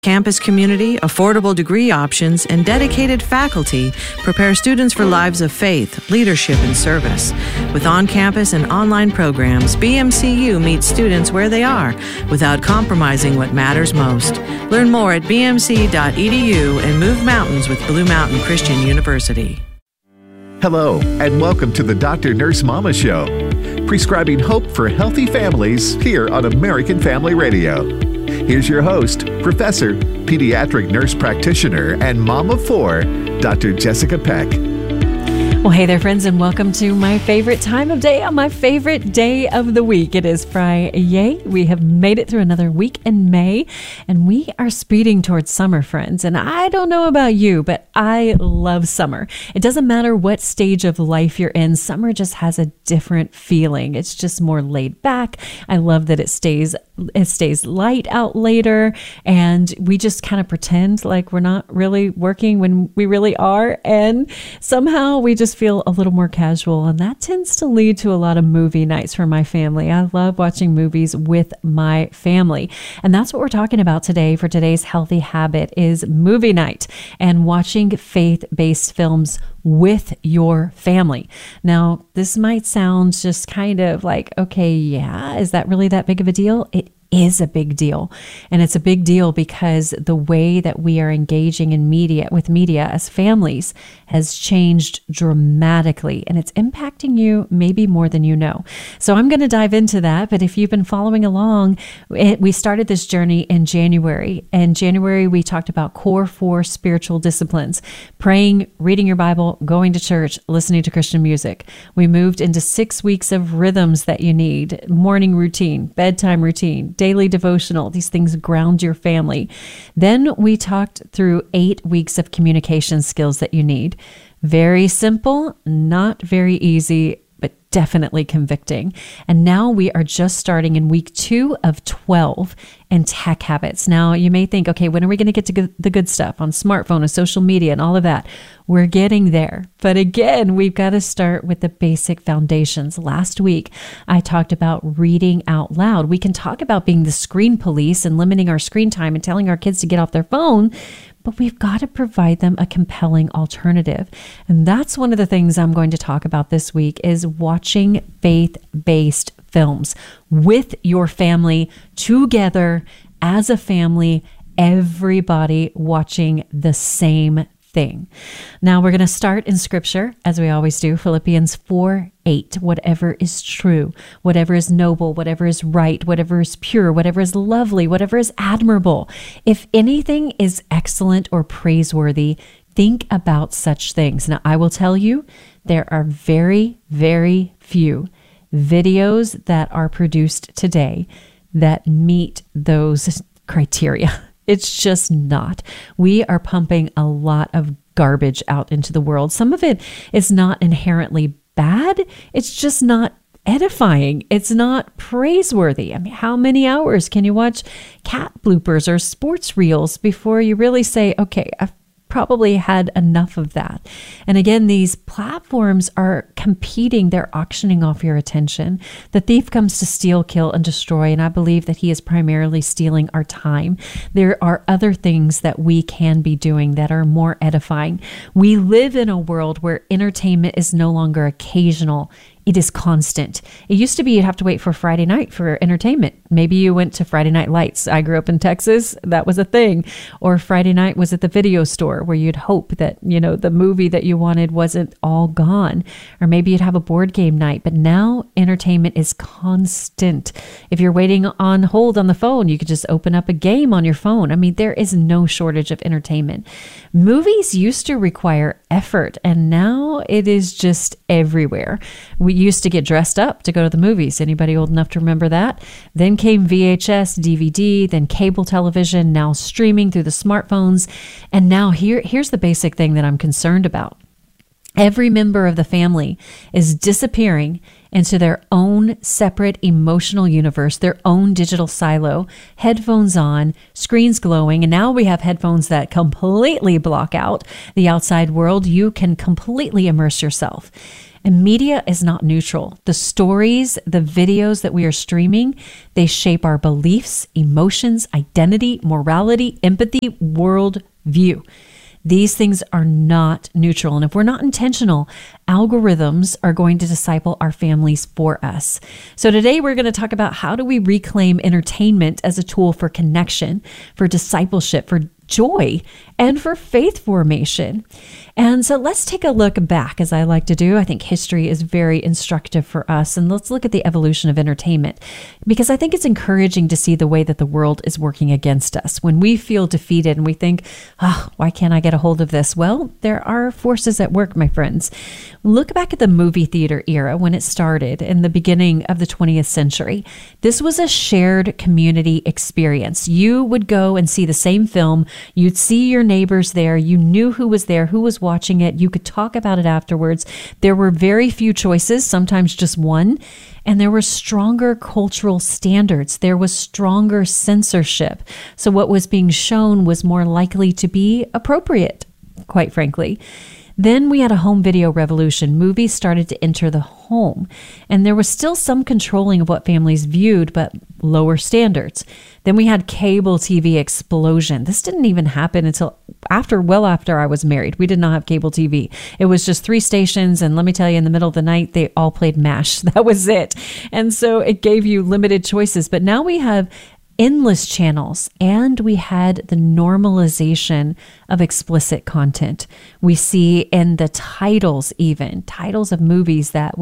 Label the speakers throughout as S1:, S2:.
S1: Campus community, affordable degree options, and dedicated faculty prepare students for lives of faith, leadership, and service. With on-campus and online programs, BMCU meets students where they are without compromising what matters most. Learn more at bmc.edu and move mountains with Blue Mountain Christian University.
S2: Hello, and welcome to the Dr. Nurse Mama Show, prescribing hope for healthy families here on American Family Radio. Here's your host, Professor, Pediatric Nurse Practitioner, and Mom of 4, Dr. Jessica Peck.
S3: Well, hey there, friends, and welcome to my favorite time of day on my favorite day of the week. It is Friday. We have made it through another week in May, and we are speeding towards summer, friends. And I don't know about you, but I love summer. It doesn't matter what stage of life you're in. Summer just has a different feeling. It's just more laid back. I love that it stays light out later, and we just kind of pretend like we're not really working when we really are. And somehow we just feel a little more casual, and that tends to lead to a lot of movie nights for my family. I love watching movies with my family, and that's what we're talking about today for today's healthy habit is movie night and watching faith-based films with your family. Now, this might sound just kind of like, okay, yeah, is that really that big of a deal? It is a big deal. And it's a big deal because the way that we are engaging in media as families has changed dramatically, and it's impacting you maybe more than you know. So I'm going to dive into that. But if you've been following along, we started this journey in January. In January, we talked about core 4 spiritual disciplines: praying, reading your Bible, going to church, listening to Christian music. We moved into 6 weeks of rhythms that you need: morning routine, bedtime routine, daily devotional. These things ground your family. Then we talked through 8 weeks of communication skills that you need. Very simple, not very easy, but definitely convicting. And now we are just starting in week 2 of 12 in tech habits. Now you may think, okay, when are we going to get to the good stuff on smartphone and social media and all of that? We're getting there. But again, we've got to start with the basic foundations. Last week, I talked about reading out loud. We can talk about being the screen police and limiting our screen time and telling our kids to get off their phone, but we've got to provide them a compelling alternative. And that's one of the things I'm going to talk about this week is watching faith-based films with your family together as a family, everybody watching the same thing. Now we're going to start in scripture, as we always do, Philippians 4:8. Whatever is true, whatever is noble, whatever is right, whatever is pure, whatever is lovely, whatever is admirable, if anything is excellent or praiseworthy, think about such things. Now I will tell you, there are very, very few videos that are produced today that meet those criteria. It's just not. We are pumping a lot of garbage out into the world. Some of it is not inherently bad. It's just not edifying. It's not praiseworthy. I mean, how many hours can you watch cat bloopers or sports reels before you really say, okay, I've probably had enough of that? And again, these platforms are competing. They're auctioning off your attention. The thief comes to steal, kill, and destroy. And I believe that he is primarily stealing our time. There are other things that we can be doing that are more edifying. We live in a world where entertainment is no longer occasional. It is constant. It used to be you'd have to wait for Friday night for entertainment. Maybe you went to Friday Night Lights. I grew up in Texas. That was a thing. Or Friday night was at the video store where you'd hope that, the movie that you wanted wasn't all gone. Or maybe you'd have a board game night. But now entertainment is constant. If you're waiting on hold on the phone, you could just open up a game on your phone. I mean, there is no shortage of entertainment. Movies used to require effort, and now it is just everywhere. We used to get dressed up to go to the movies. Anybody old enough to remember that? Then came VHS, DVD, then cable television, now streaming through the smartphones. And now here's the basic thing that I'm concerned about. Every member of the family is disappearing into their own separate emotional universe, their own digital silo, headphones on, screens glowing, and now we have headphones that completely block out the outside world. You can completely immerse yourself. And media is not neutral. The stories, the videos that we are streaming, they shape our beliefs, emotions, identity, morality, empathy, worldview. These things are not neutral. And if we're not intentional, algorithms are going to disciple our families for us. So today we're going to talk about how do we reclaim entertainment as a tool for connection, for discipleship, for joy, and for faith formation. And so let's take a look back, as I like to do. I think history is very instructive for us. And let's look at the evolution of entertainment, because I think it's encouraging to see the way that the world is working against us. When we feel defeated and we think, why can't I get a hold of this? Well, there are forces at work, my friends. Look back at the movie theater era when it started in the beginning of the 20th century. This was a shared community experience. You would go and see the same film. You'd see your neighbors there. You knew who was there, who was watching it. You could talk about it afterwards. There were very few choices, sometimes just one. And there were stronger cultural standards. There was stronger censorship. So what was being shown was more likely to be appropriate, quite frankly. Then we had a home video revolution. Movies started to enter the home, and there was still some controlling of what families viewed, but lower standards. Then we had cable TV explosion. This didn't even happen until well after I was married. We did not have cable TV. It was just 3 stations, and let me tell you, in the middle of the night, they all played MASH. That was it. And so it gave you limited choices. But now we have endless channels, and we had the normalization of explicit content. We see in the titles, even titles of movies that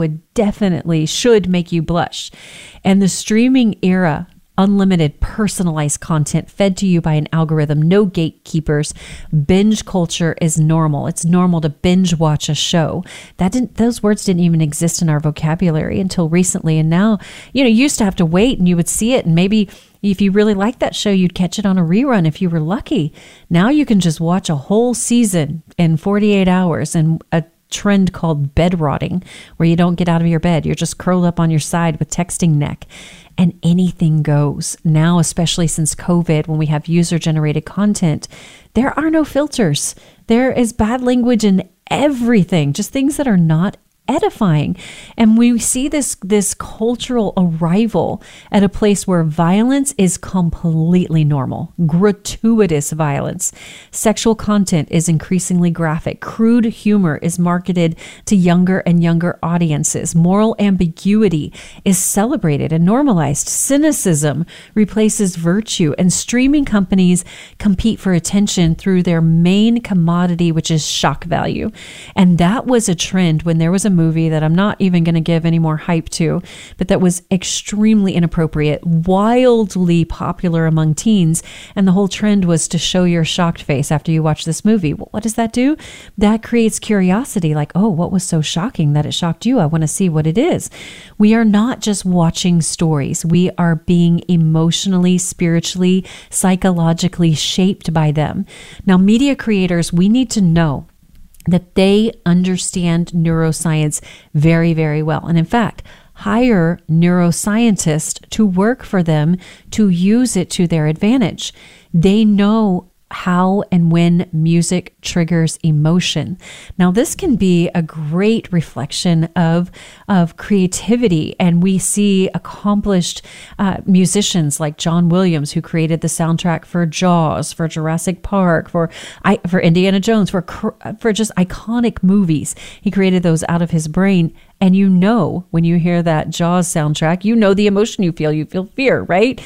S3: should make you blush. And the streaming era, unlimited personalized content fed to you by an algorithm, no gatekeepers. Binge culture is normal. It's normal to binge watch a show. Those words didn't even exist in our vocabulary until recently. And now, you used to have to wait and you would see it, and maybe if you really liked that show, you'd catch it on a rerun if you were lucky. Now you can just watch a whole season in 48 hours, and a trend called bed rotting, where you don't get out of your bed. You're just curled up on your side with texting neck, and anything goes. Now, especially since COVID, when we have user-generated content, there are no filters. There is bad language in everything, just things that are not edifying. And we see this cultural arrival at a place where violence is completely normal, gratuitous violence. Sexual content is increasingly graphic. Crude humor is marketed to younger and younger audiences. Moral ambiguity is celebrated and normalized. Cynicism replaces virtue, and streaming companies compete for attention through their main commodity, which is shock value. And that was a trend when there was a movie that I'm not even going to give any more hype to, but that was extremely inappropriate, wildly popular among teens. And the whole trend was to show your shocked face after you watch this movie. Well, what does that do? That creates curiosity, like, oh, what was so shocking that it shocked you? I want to see what it is. We are not just watching stories. We are being emotionally, spiritually, psychologically shaped by them. Now, media creators, we need to know that they understand neuroscience very, very well. And in fact, hire neuroscientists to work for them to use it to their advantage. They know how and when music triggers emotion. Now, this can be a great reflection of creativity, and we see accomplished musicians like John Williams, who created the soundtrack for Jaws, for Jurassic Park, for Indiana Jones, for just iconic movies. He created those out of his brain. And when you hear that Jaws soundtrack, the emotion you feel. You feel fear, right?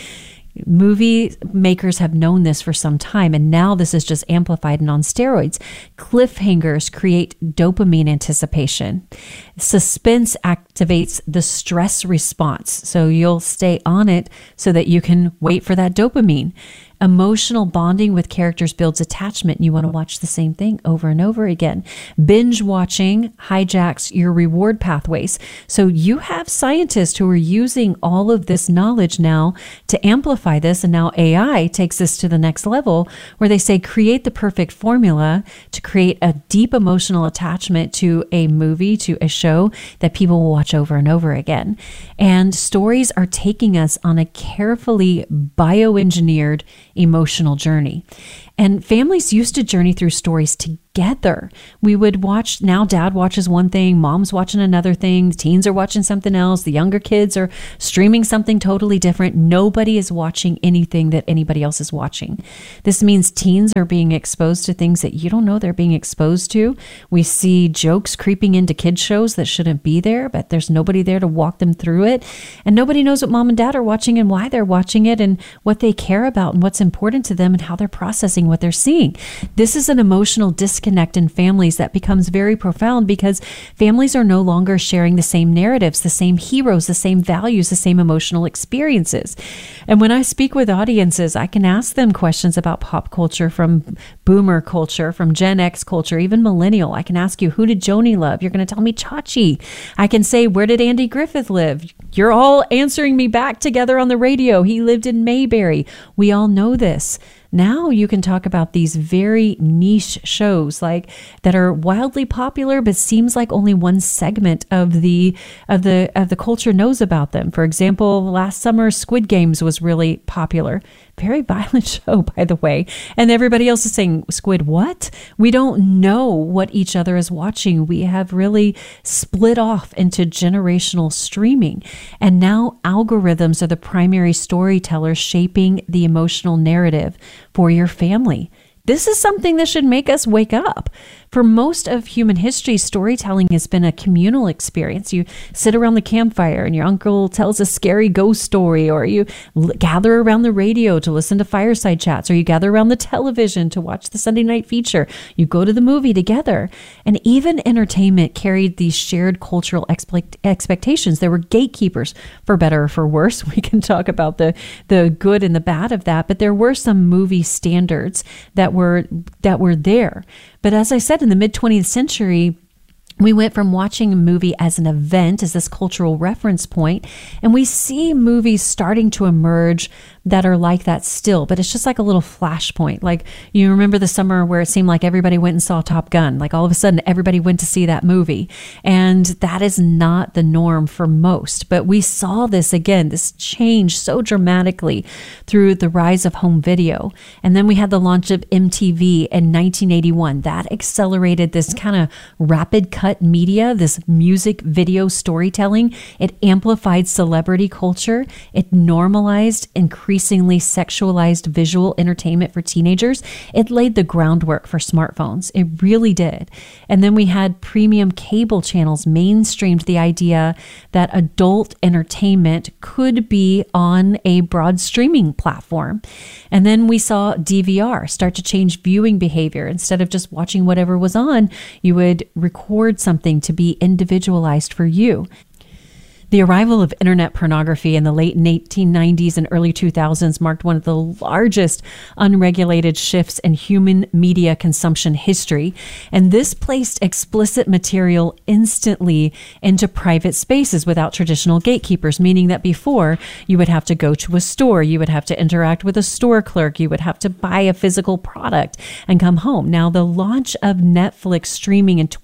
S3: Movie makers have known this for some time, and now this is just amplified and on steroids. Cliffhangers create dopamine anticipation. Suspense activates the stress response, so you'll stay on it so that you can wait for that dopamine. Emotional bonding with characters builds attachment, and you want to watch the same thing over and over again. Binge watching hijacks your reward pathways. So you have scientists who are using all of this knowledge now to amplify this, and now AI takes this to the next level, where they say create the perfect formula to create a deep emotional attachment to a movie, to a show that people will watch over and over again. And stories are taking us on a carefully bioengineered emotional journey. And families used to journey through stories together. We would watch, now dad watches one thing, mom's watching another thing, the teens are watching something else, the younger kids are streaming something totally different. Nobody is watching anything that anybody else is watching. This means teens are being exposed to things that you don't know they're being exposed to. We see jokes creeping into kids shows that shouldn't be there, but there's nobody there to walk them through it. And nobody knows what mom and dad are watching and why they're watching it and what they care about and what's important to them and how they're processing what they're seeing. This is an emotional disconnect in families that becomes very profound because families are no longer sharing the same narratives, the same heroes, the same values, the same emotional experiences. And when I speak with audiences, I can ask them questions about pop culture, from boomer culture, from Gen X culture, even millennial. I can ask you, who did Joni love? You're going to tell me Chachi. I can say, where did Andy Griffith live? You're all answering me back together on the radio. He lived in Mayberry. We all know this. Now you can talk about these very niche shows like that are wildly popular, but seems like only one segment of the culture knows about them. For example, last summer, Squid Games was really popular. Very violent show, by the way. And everybody else is saying, Squid what? We don't know what each other is watching. We have really split off into generational streaming. And now algorithms are the primary storytellers shaping the emotional narrative for your family. This is something that should make us wake up. For most of human history, storytelling has been a communal experience. You sit around the campfire and your uncle tells a scary ghost story, or you gather around the radio to listen to fireside chats, or you gather around the television to watch the Sunday night feature. You go to the movie together. And even entertainment carried these shared cultural expectations. There were gatekeepers, for better or for worse. We can talk about the good and the bad of that, but there were some movie standards that were there. But as I said, in the mid-20th century, we went from watching a movie as an event, as this cultural reference point, and we see movies starting to emerge that are like that still, but it's just like a little flashpoint. Like, you remember the summer where it seemed like everybody went and saw Top Gun. Like all of a sudden, everybody went to see that movie. And that is not the norm for most. But we saw this again, this change so dramatically through the rise of home video. And then we had the launch of MTV in 1981. That accelerated this kind of rapid cut media, this music video storytelling. It amplified celebrity culture. It normalized increasingly sexualized visual entertainment for teenagers. It laid the groundwork for smartphones. It really did. And then we had premium cable channels mainstreamed the idea that adult entertainment could be on a broad streaming platform. And then we saw DVR start to change viewing behavior. Instead of just watching whatever was on, you would record something to be individualized for you. The arrival of internet pornography in the late 1990s and early 2000s marked one of the largest unregulated shifts in human media consumption history. And this placed explicit material instantly into private spaces without traditional gatekeepers, meaning that before you would have to go to a store, you would have to interact with a store clerk, you would have to buy a physical product and come home. Now, the launch of Netflix streaming in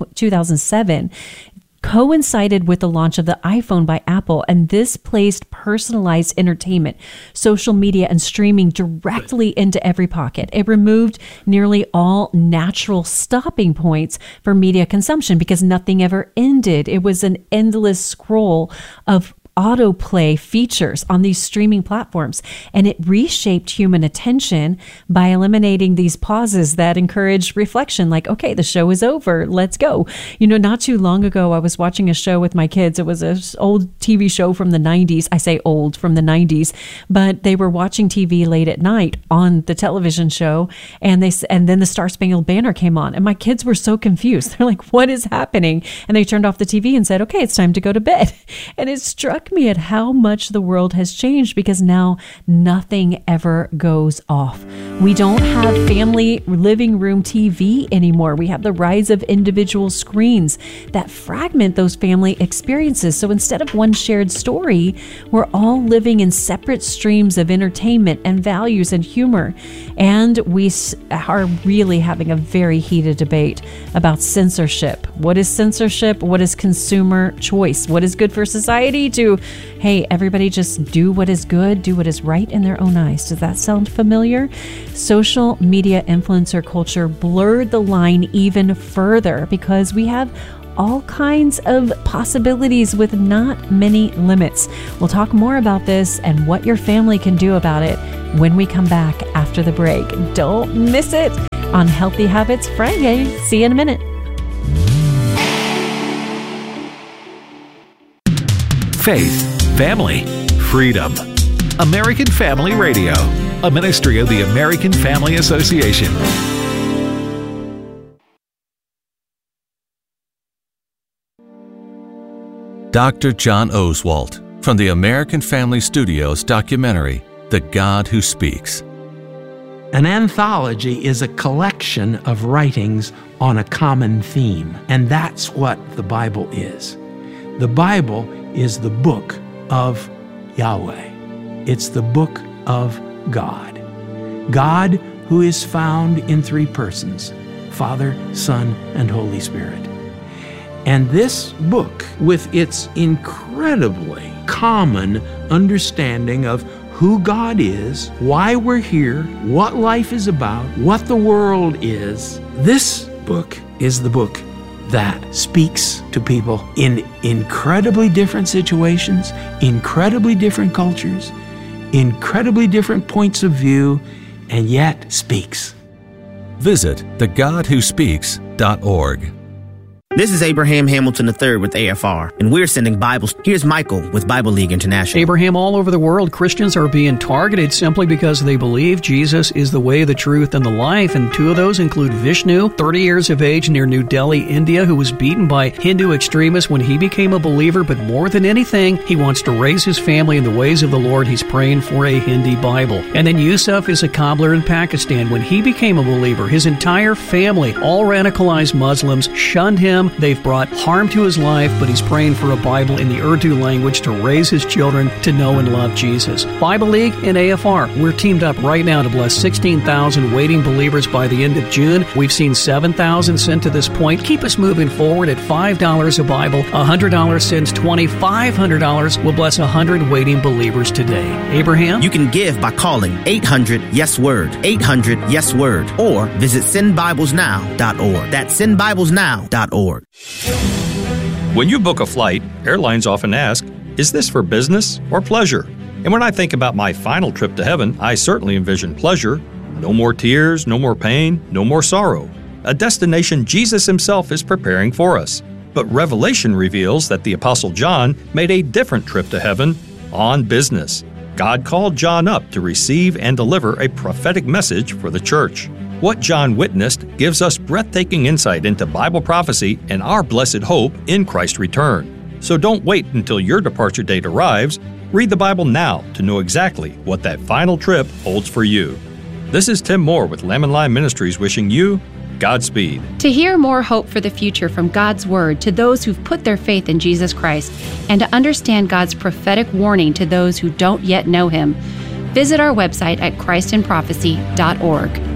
S3: 2007 coincided with the launch of the iPhone by Apple, and this placed personalized entertainment, social media, and streaming directly into every pocket. It removed nearly all natural stopping points for media consumption because nothing ever ended. It was an endless scroll of autoplay features on these streaming platforms, and it reshaped human attention by eliminating these pauses that encourage reflection, like, okay, the show is over, let's go. You know, not too long ago, I was watching a show with my kids. It was an old TV show from the 90s. I say old, from the 90s, but they were watching TV late at night on the television show, and then the Star Spangled Banner came on, and my kids were so confused. They're like, what is happening? And they turned off the TV and said, okay, it's time to go to bed. And it struck me at how much the world has changed, because now nothing ever goes off. We don't have family living room TV anymore. We have the rise of individual screens that fragment those family experiences. So instead of one shared story, we're all living in separate streams of entertainment and values and humor. And we are really having a very heated debate about censorship. What is censorship? What is consumer choice? What is good for society to to, hey, everybody just do what is good, do what is right in their own eyes. Does that sound familiar? Social media influencer culture blurred the line even further because we have all kinds of possibilities with not many limits. We'll talk more about this and what your family can do about it when we come back after the break. Don't miss it on Healthy Habits Friday. See you in a minute.
S2: Faith, family, freedom. American Family Radio, a ministry of the American Family Association.
S4: Dr. John Oswalt from the American Family Studios documentary, The God Who Speaks.
S5: An anthology is a collection of writings on a common theme, and that's what the Bible is. The Bible is the book of Yahweh. It's the book of God. God who is found in three persons, Father, Son, and Holy Spirit. And this book, with its incredibly common understanding of who God is, why we're here, what life is about, what the world is, this book is the book that speaks to people in incredibly different situations, incredibly different cultures, incredibly different points of view, and yet speaks.
S4: Visit thegodwhospeaks.org.
S6: This is Abraham Hamilton III with AFR, and we're sending Bibles. Here's Michael with Bible League International.
S7: Abraham, all over the world, Christians are being targeted simply because they believe Jesus is the way, the truth, and the life. And two of those include Vishnu, 30 years of age, near New Delhi, India, who was beaten by Hindu extremists when he became a believer. But more than anything, he wants to raise his family in the ways of the Lord. He's praying for a Hindi Bible. And then Yusuf is a cobbler in Pakistan. When he became a believer, his entire family, all radicalized Muslims, shunned him. They've brought harm to his life, but he's praying for a Bible in the Urdu language to raise his children to know and love Jesus. Bible League and AFR, we're teamed up right now to bless 16,000 waiting believers by the end of June. We've seen 7,000 sent to this point. Keep us moving forward at $5 a Bible, $100 sends $20, $500 will bless 100 waiting believers today. Abraham?
S6: You can give by calling 800-YES-WORD, 800-YES-WORD, or visit sendbiblesnow.org. That's sendbiblesnow.org.
S8: When you book a flight, airlines often ask, is this for business or pleasure? And when I think about my final trip to heaven, I certainly envision pleasure. No more tears, no more pain, no more sorrow. A destination Jesus himself is preparing for us. But Revelation reveals that the Apostle John made a different trip to heaven on business. God called John up to receive and deliver a prophetic message for the church. What John witnessed gives us breathtaking insight into Bible prophecy and our blessed hope in Christ's return. So don't wait until your departure date arrives. Read the Bible now to know exactly what that final trip holds for you. This is Tim Moore with Lamb and Lion Ministries wishing you Godspeed.
S9: To hear more hope for the future from God's Word to those who've put their faith in Jesus Christ, and to understand God's prophetic warning to those who don't yet know Him, visit our website at christinprophecy.org.